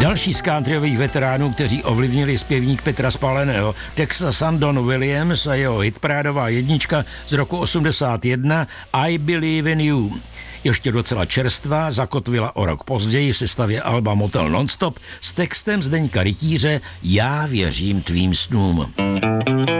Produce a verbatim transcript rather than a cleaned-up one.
Další z countryových veteránů, kteří ovlivnili zpěvník Petra Spaleného, Texasan Don Williams a jeho hitparádová jednička z roku osmdesát jedna I Believe in You. Ještě docela čerstvá, zakotvila o rok později v sestavě alba Motel Nonstop s textem Zdeňka Rytíře Já věřím tvým snům.